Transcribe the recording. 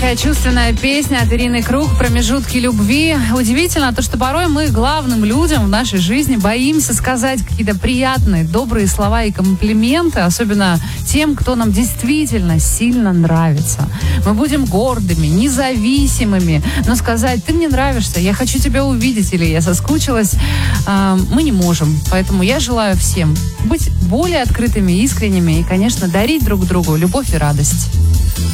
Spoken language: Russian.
Такая чувственная песня от Ирины Круг «Промежутки любви». Удивительно то, что порой мы главным людям в нашей жизни боимся сказать какие-то приятные, добрые слова и комплименты, особенно тем, кто нам действительно сильно нравится. Мы будем гордыми, независимыми, но сказать «ты мне нравишься, я хочу тебя увидеть» или «я соскучилась» мы не можем. Поэтому я желаю всем быть более открытыми, искренними и, конечно, дарить друг другу любовь и радость.